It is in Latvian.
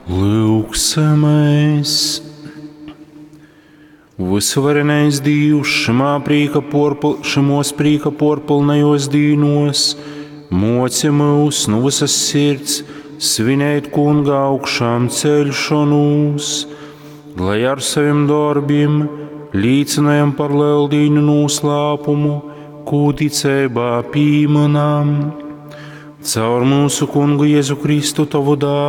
Lūksamais. Visvarenais Dievs, šimos prīka porpilnajos dīnos, moci mūs no visas sirds, svinēt kunga augšām ceļšanos, lai ar saviem darbiem līdzinājam par leldīņu noslēpumu, ko ticībā pīmanām. Caur mūsu kungu Jēzu Kristu tavu dāvu